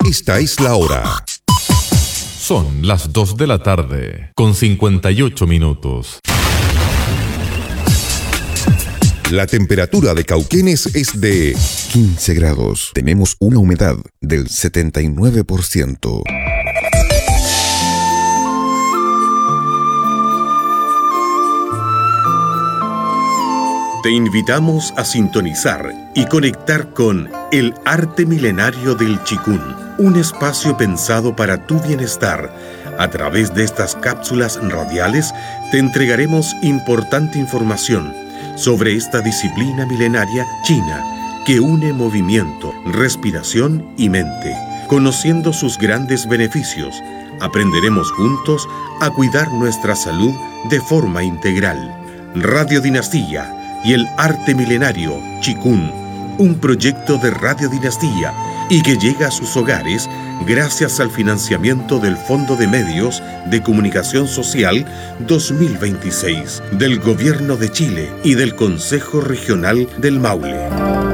Esta es la hora. Son las 2 de la tarde, con 58 minutos. La temperatura de Cauquenes es de 15 grados. Tenemos una humedad del 79%. Te invitamos a sintonizar y conectar con El Arte Milenario del Chikún, un espacio pensado para tu bienestar. A través de estas cápsulas radiales te entregaremos importante información sobre esta disciplina milenaria china que une movimiento, respiración y mente. Conociendo sus grandes beneficios, aprenderemos juntos a cuidar nuestra salud de forma integral. Radio Dinastía y el Arte Milenario Chikún, un proyecto de Radio Dinastía y que llega a sus hogares gracias al financiamiento del Fondo de Medios de Comunicación Social 2026 del Gobierno de Chile y del Consejo Regional del Maule.